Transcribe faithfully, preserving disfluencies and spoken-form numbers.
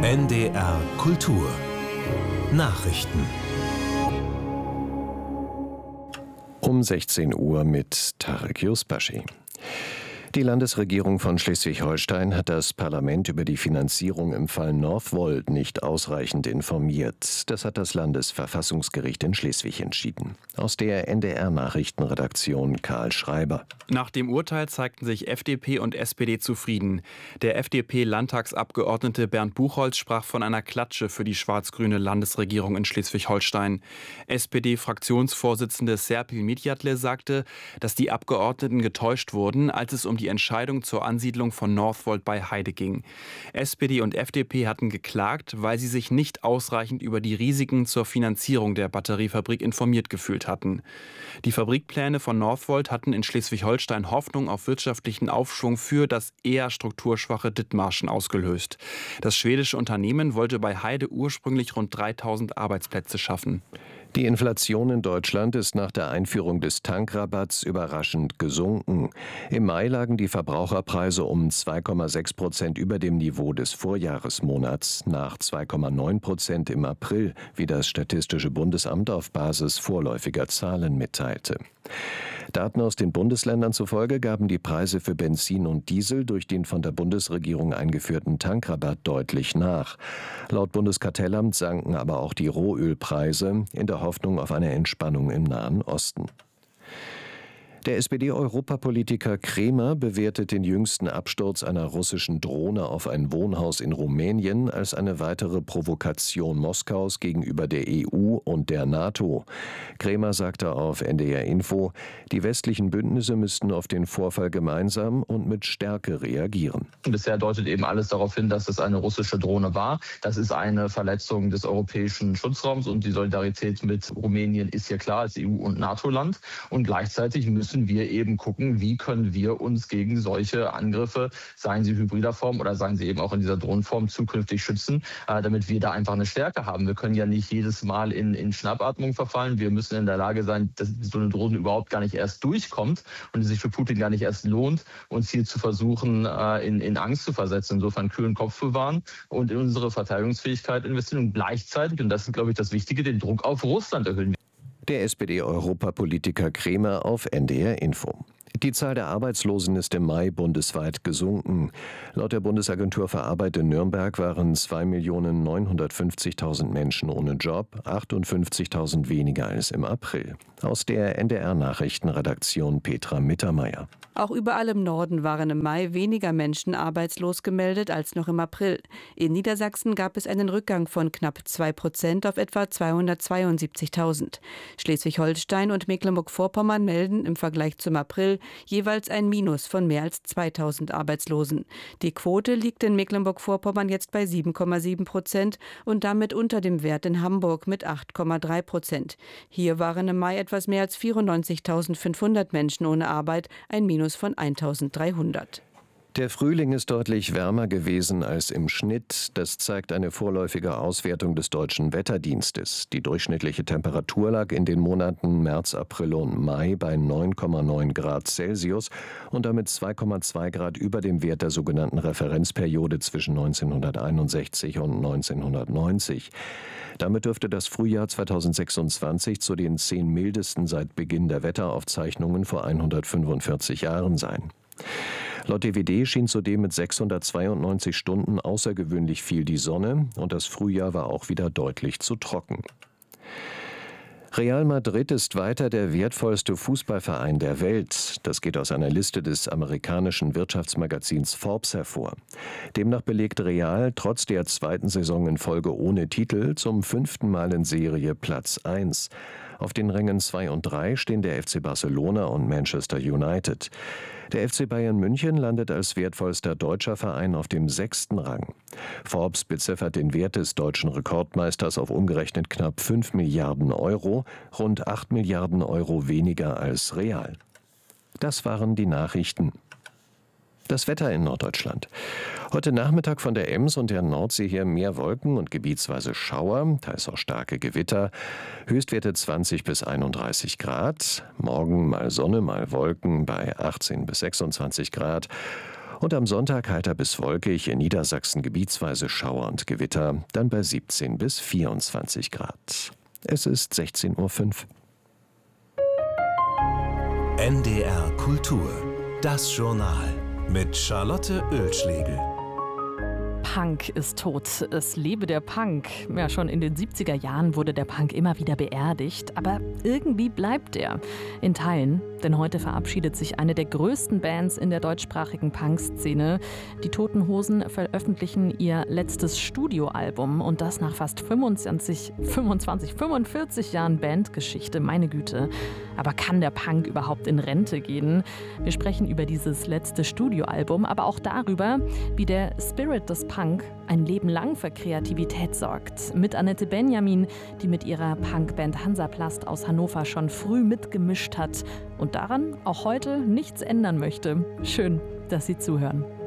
N D R Kultur Nachrichten. Um sechzehn Uhr mit Tarek Yusbashi. Die Landesregierung von Schleswig-Holstein hat das Parlament über die Finanzierung im Fall Northvolt nicht ausreichend informiert. Das hat das Landesverfassungsgericht in Schleswig entschieden. Aus der N D R-Nachrichtenredaktion Karl Schreiber. Nach dem Urteil zeigten sich F D P und S P D zufrieden. Der F D P-Landtagsabgeordnete Bernd Buchholz sprach von einer Klatsche für die schwarz-grüne Landesregierung in Schleswig-Holstein. S P D-Fraktionsvorsitzende Serpil Midjatle sagte, dass die Abgeordneten getäuscht wurden, als es um die Entscheidung zur Ansiedlung von Northvolt bei Heide ging. S P D und F D P hatten geklagt, weil sie sich nicht ausreichend über die Risiken zur Finanzierung der Batteriefabrik informiert gefühlt hatten. Die Fabrikpläne von Northvolt hatten in Schleswig-Holstein Hoffnung auf wirtschaftlichen Aufschwung für das eher strukturschwache Dithmarschen ausgelöst. Das schwedische Unternehmen wollte bei Heide ursprünglich rund dreitausend Arbeitsplätze schaffen. Die Inflation in Deutschland ist nach der Einführung des Tankrabatts überraschend gesunken. Im Mai lagen die Verbraucherpreise um zwei Komma sechs Prozent über dem Niveau des Vorjahresmonats, nach zwei Komma neun Prozent im April, wie das Statistische Bundesamt auf Basis vorläufiger Zahlen mitteilte. Daten aus den Bundesländern zufolge gaben die Preise für Benzin und Diesel durch den von der Bundesregierung eingeführten Tankrabatt deutlich nach. Laut Bundeskartellamt sanken aber auch die Rohölpreise in der Hoffnung auf eine Entspannung im Nahen Osten. Der S P D-Europapolitiker Kremer bewertet den jüngsten Absturz einer russischen Drohne auf ein Wohnhaus in Rumänien als eine weitere Provokation Moskaus gegenüber der E U und der NATO. Kremer sagte auf N D R Info, die westlichen Bündnisse müssten auf den Vorfall gemeinsam und mit Stärke reagieren. Bisher deutet eben alles darauf hin, dass es eine russische Drohne war. Das ist eine Verletzung des europäischen Schutzraums und die Solidarität mit Rumänien ist hier klar als E U- und NATO-Land. Und gleichzeitig müssen wir eben gucken, wie können wir uns gegen solche Angriffe, seien sie hybrider Form oder seien sie eben auch in dieser Drohnenform, zukünftig schützen, äh, damit wir da einfach eine Stärke haben. Wir können ja nicht jedes Mal in, in Schnappatmung verfallen. Wir müssen in der Lage sein, dass so eine Drohne überhaupt gar nicht erst durchkommt und es sich für Putin gar nicht erst lohnt, uns hier zu versuchen, äh, in, in Angst zu versetzen. Insofern kühlen Kopf bewahren und in unsere Verteidigungsfähigkeit investieren und gleichzeitig, und das ist, glaube ich, das Wichtige, den Druck auf Russland erhöhen. Der S P D-Europapolitiker Kremer auf N D R Info. Die Zahl der Arbeitslosen ist im Mai bundesweit gesunken. Laut der Bundesagentur für Arbeit in Nürnberg waren zwei Millionen neunhundertfünfzigtausend Menschen ohne Job, achtundfünfzigtausend weniger als im April. Aus der N D R-Nachrichtenredaktion Petra Mittermeier. Auch überall im Norden waren im Mai weniger Menschen arbeitslos gemeldet als noch im April. In Niedersachsen gab es einen Rückgang von knapp zwei Prozent auf etwa zweihundertzweiundsiebzigtausend. Schleswig-Holstein und Mecklenburg-Vorpommern melden im Vergleich zum April jeweils ein Minus von mehr als zweitausend Arbeitslosen. Die Quote liegt in Mecklenburg-Vorpommern jetzt bei sieben Komma sieben Prozent und damit unter dem Wert in Hamburg mit acht Komma drei Prozent. Hier waren im Mai etwas mehr als vierundneunzigtausendfünfhundert Menschen ohne Arbeit, ein Minus von eintausenddreihundert. Der Frühling ist deutlich wärmer gewesen als im Schnitt. Das zeigt eine vorläufige Auswertung des Deutschen Wetterdienstes. Die durchschnittliche Temperatur lag in den Monaten März, April und Mai bei neun Komma neun Grad Celsius und damit zwei Komma zwei Grad über dem Wert der sogenannten Referenzperiode zwischen neunzehnhunderteinundsechzig und neunzehnhundertneunzig. Damit dürfte das Frühjahr zweitausendsechsundzwanzig zu den zehn mildesten seit Beginn der Wetteraufzeichnungen vor hundertfünfundvierzig Jahren sein. Laut D W D schien zudem mit sechshundertzweiundneunzig Stunden außergewöhnlich viel die Sonne und das Frühjahr war auch wieder deutlich zu trocken. Real Madrid ist weiter der wertvollste Fußballverein der Welt. Das geht aus einer Liste des amerikanischen Wirtschaftsmagazins Forbes hervor. Demnach belegt Real trotz der zweiten Saison in Folge ohne Titel zum fünften Mal in Serie Platz eins. Auf den Rängen zwei und drei stehen der F C Barcelona und Manchester United. Der F C Bayern München landet als wertvollster deutscher Verein auf dem sechsten Rang. Forbes beziffert den Wert des deutschen Rekordmeisters auf umgerechnet knapp fünf Milliarden Euro, rund acht Milliarden Euro weniger als Real. Das waren die Nachrichten. Das Wetter in Norddeutschland. Heute Nachmittag von der Ems und der Nordsee her mehr Wolken und gebietsweise Schauer, teils auch starke Gewitter. Höchstwerte zwanzig bis einunddreißig Grad. Morgen mal Sonne, mal Wolken bei achtzehn bis sechsundzwanzig Grad. Und am Sonntag heiter bis wolkig, in Niedersachsen gebietsweise Schauer und Gewitter, dann bei siebzehn bis vierundzwanzig Grad. Es ist sechzehn Uhr fünf. N D R Kultur, das Journal mit Charlotte Oelschlegel. Punk ist tot. Es lebe der Punk. Ja, schon in den siebziger Jahren wurde der Punk immer wieder beerdigt, aber irgendwie bleibt er. In Teilen, denn heute verabschiedet sich eine der größten Bands in der deutschsprachigen Punk-Szene. Die Toten Hosen veröffentlichen ihr letztes Studioalbum und das nach fast fünfundzwanzig, fünfundzwanzig, fünfundvierzig Jahren Bandgeschichte. Meine Güte. Aber kann der Punk überhaupt in Rente gehen? Wir sprechen über dieses letzte Studioalbum, aber auch darüber, wie der Spirit des Punk ein Leben lang für Kreativität sorgt. Mit Annette Benjamin, die mit ihrer Punkband Hansaplast aus Hannover schon früh mitgemischt hat und daran auch heute nichts ändern möchte. Schön, dass Sie zuhören.